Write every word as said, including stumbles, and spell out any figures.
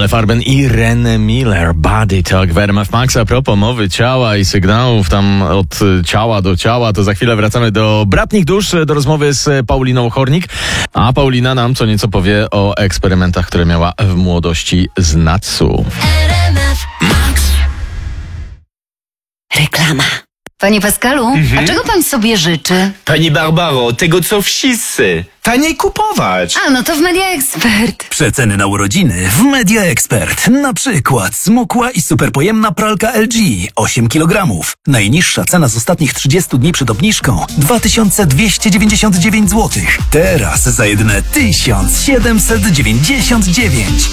Ale Farben i René Miller, Body Talk w R M F Max. A propos mowy ciała i sygnałów tam od ciała do ciała, to za chwilę wracamy do bratnich dusz, do rozmowy z Pauliną Hornik. A Paulina nam co nieco powie o eksperymentach, które miała w młodości z Natsu. Reklama. Panie Pascalu, Mhm. a czego pan sobie życzy? Pani Barbaro, tego co wszyscy. Taniej kupować. A, no to w Media Expert. Przeceny na urodziny w Media Expert. Na przykład smukła i superpojemna pralka L G osiem kilogramów. Najniższa cena z ostatnich trzydziestu dni przed obniżką dwa tysiące dwieście dziewięćdziesiąt dziewięć złotych. Teraz za jedyne tysiąc siedemset dziewięćdziesiąt dziewięć.